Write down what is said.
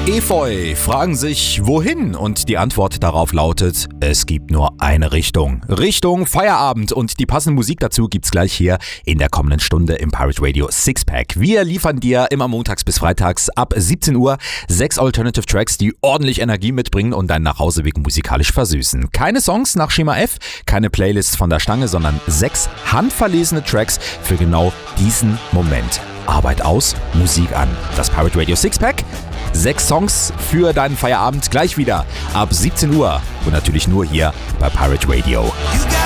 Efeu fragen sich, wohin? Und die Antwort darauf lautet, es gibt nur eine Richtung. Richtung Feierabend. Und die passende Musik dazu gibt's gleich hier in der kommenden Stunde im Pirate Radio Sixpack. Wir liefern dir immer montags bis freitags ab 17 Uhr 6 Alternative Tracks, die ordentlich Energie mitbringen und deinen Nachhauseweg musikalisch versüßen. Keine Songs nach Schema F, keine Playlists von der Stange, sondern 6 handverlesene Tracks für genau diesen Moment. Arbeit aus, Musik an. Das Pirate Radio Sixpack. 6 Songs für deinen Feierabend gleich wieder ab 17 Uhr und natürlich nur hier bei Pirate Radio.